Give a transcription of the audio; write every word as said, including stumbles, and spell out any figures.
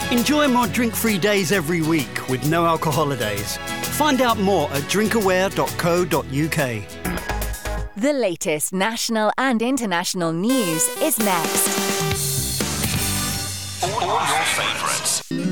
Enjoy more drink-free days every week with no alcohol holidays. Find out more at drinkaware dot co dot uk. The latest national and international news is next. All your favourites.